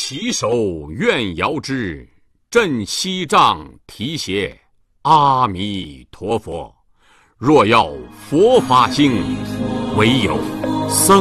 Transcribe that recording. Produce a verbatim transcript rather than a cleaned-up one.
稽首愿遥之，振西杖提携。阿弥陀佛。若要佛法兴，唯有僧